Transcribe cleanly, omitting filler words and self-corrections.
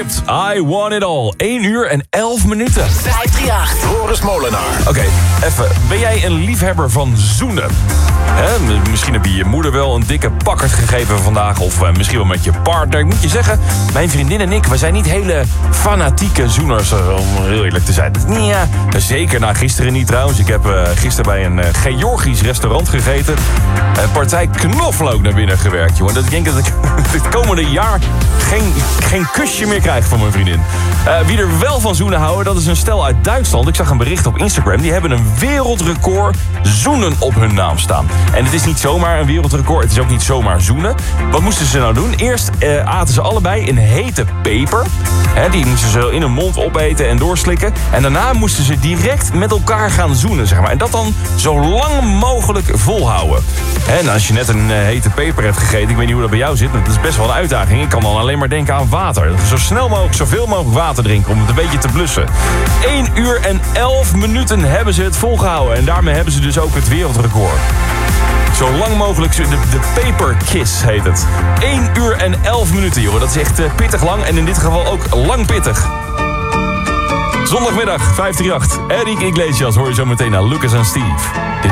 met I Want It All. 1 uur en 11 minuten. 538. Floris Molenaar. Oké, even. Ben jij een liefhebber van zoenen? Misschien heb je je moeder wel een dikke pakkerd gegeven vandaag. Of misschien wel met je partner. Ik moet je zeggen, mijn vriendin en ik, we zijn niet hele fanatieke zoeners, om heel eerlijk te zijn. Ja, zeker na gisteren niet trouwens. Ik heb gisteren bij een Georgisch restaurant gegeten. Een partij knoflook naar binnen gewerkt, jongen. Dat ik denk dat ik dit komende jaar geen kusje meer krijg van mijn vriendin. Wie er wel van zoenen houden, dat is een stel uit Duitsland. Ik zag een bericht op Instagram. Die hebben een wereldrecord zoenen op hun naam staan. En het is niet zomaar een wereldrecord. Het is ook niet zomaar zoenen. Wat moesten ze nou doen? Eerst aten ze allebei een hete peper. Die moesten ze in hun mond opeten en doorslikken. En daarna moesten ze direct met elkaar gaan zoenen, zeg maar. En dat dan zo lang mogelijk volhouden. En als je net een hete peper hebt gegeten, ik weet niet hoe dat bij jou zit, dat is best wel een uitdaging. Ik kan dan alleen maar denken aan water. Zo snel mogelijk, zoveel mogelijk water drinken om het een beetje te blussen. 1 uur en 11 minuten hebben ze het volgehouden. En daarmee hebben ze dus ook het wereldrecord. Zo lang mogelijk, de paper kiss heet het. 1 uur en 11 minuten, joh. Dat is echt pittig lang en in dit geval ook lang pittig. Zondagmiddag, 538. Enrique Iglesias hoor je zo meteen naar Lucas en Steve.